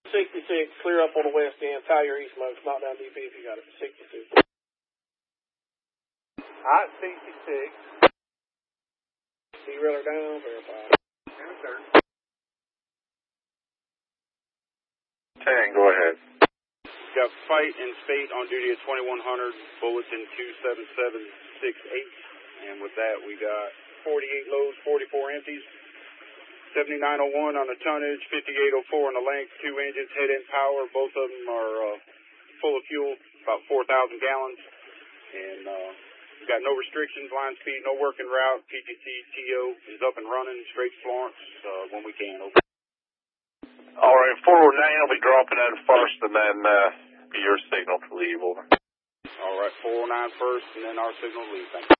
66, clear up on the west end. Tie your east modes, knock down DP if you got it. 66. Alright, 66. Derailleur down, verify. Yes, sir. 10, go ahead. Got fight and state on duty at 2100, bulletin 27768. And with that, we got 48 loads, 44 empties. 7901 on the tonnage, 5804 on the length, 2 engines, head-end power. Both of them are full of fuel, about 4,000 gallons. And we've got no restrictions, line speed, no working route. PTC TO is up and running, straight to Florence when we can. Over. All right, 409 will be dropping in first, and then be your signal to leave. Over. All right, 409 first, and then our signal to leave. Thank you.